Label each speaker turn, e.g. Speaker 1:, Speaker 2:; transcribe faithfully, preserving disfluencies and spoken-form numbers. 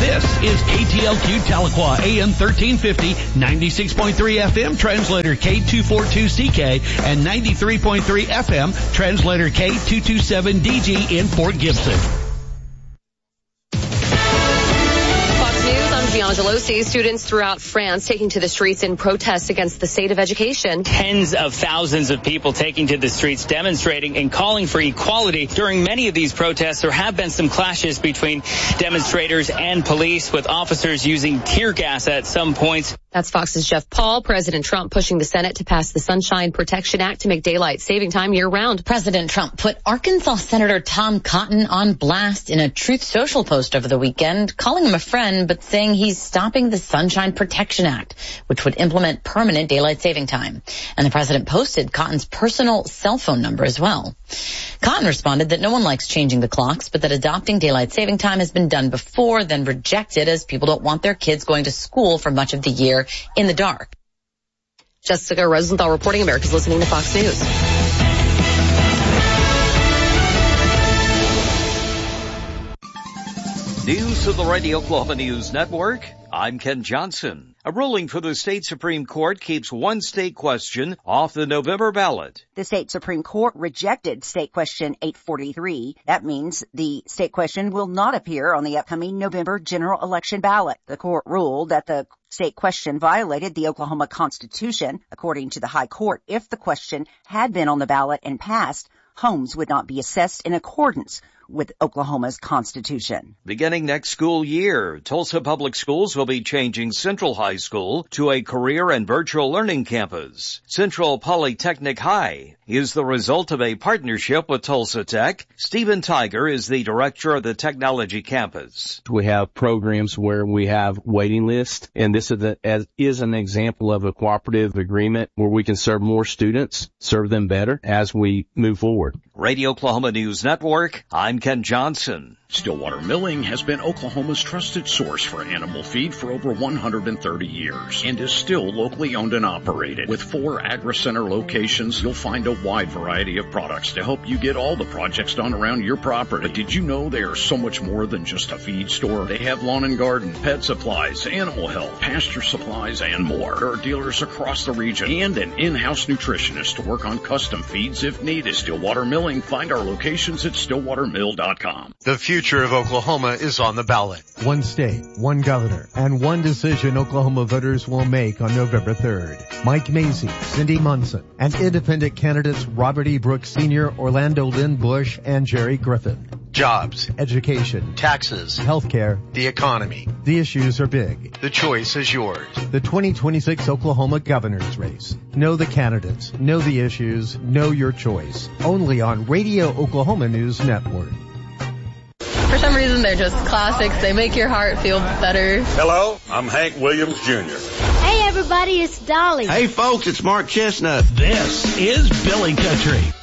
Speaker 1: This is K T L Q Tahlequah, A M thirteen fifty, ninety-six point three F M, translator K two forty-two C K, and ninety-three point three F M, translator K two twenty-seven D G in Fort Gibson.
Speaker 2: Gianna Gelosi, students throughout France taking to the streets in protest against the state of education.
Speaker 3: Tens of thousands of people taking to the streets demonstrating and calling for equality. During many of these protests, there have been some clashes between demonstrators and police, with officers using tear gas at some points.
Speaker 2: That's Fox's Jeff Paul. President Trump pushing the Senate to pass the Sunshine Protection Act to make daylight saving time year-round.
Speaker 4: President Trump put Arkansas Senator Tom Cotton on blast in a Truth Social post over the weekend, calling him a friend, but saying he's stopping the Sunshine Protection Act, which would implement permanent daylight saving time. And the president posted Cotton's personal cell phone number as well. Cotton responded that no one likes changing the clocks, but that adopting daylight saving time has been done before, then rejected, as people don't want their kids going to school for much of the year in the dark.
Speaker 2: Jessica Rosenthal reporting. America's listening to Fox News.
Speaker 5: News of the Radio Oklahoma News Network. I'm Ken Johnson. A ruling for the state Supreme Court keeps one state question off the November ballot.
Speaker 6: The state Supreme Court rejected State Question eight forty-three. That means the state question will not appear on the upcoming November general election ballot. The court ruled that the state question violated the Oklahoma Constitution. According to the High Court, if the question had been on the ballot and passed, homes would not be assessed in accordance with Oklahoma's Constitution.
Speaker 5: Beginning next school year, Tulsa Public Schools will be changing Central High School to a career and virtual learning campus. Central Polytechnic High is the result of a partnership with Tulsa Tech. Stephen Tiger is the director of the technology campus.
Speaker 7: We have programs where we have waiting lists, and this is, a, as, is an example of a cooperative agreement where we can serve more students, serve them better as we move forward.
Speaker 5: Radio Oklahoma News Network, I'm Ken Johnson.
Speaker 8: Stillwater Milling has been Oklahoma's trusted source for animal feed for over one hundred thirty years and is still locally owned and operated. With four AgriCenter locations, you'll find a wide variety of products to help you get all the projects done around your property. But did you know they are so much more than just a feed store? They have lawn and garden, pet supplies, animal health, pasture supplies, and more. There are dealers across the region and an in-house nutritionist to work on custom feeds if needed. Stillwater Milling. Find our locations at stillwater mill dot com.
Speaker 9: The future of Oklahoma is on the ballot.
Speaker 10: One state, one governor, and one decision Oklahoma voters will make on November third. Mike Macy, Cindy Munson, and independent candidates Robert E. Brooks Senior, Orlando Lynn Bush, and Jerry Griffin.
Speaker 9: Jobs,
Speaker 10: education,
Speaker 9: taxes,
Speaker 10: healthcare,
Speaker 9: the economy.
Speaker 10: The issues are big.
Speaker 9: The choice is yours.
Speaker 10: The twenty twenty-six Oklahoma governor's race. Know the candidates, know the issues, know your choice. Only on Radio Oklahoma News Network.
Speaker 11: For some reason, they're just classics. They make your heart feel better.
Speaker 12: Hello, I'm Hank Williams Junior
Speaker 13: Hey, everybody, it's Dolly.
Speaker 14: Hey, folks, it's Mark Chestnut.
Speaker 1: This is Billy Country.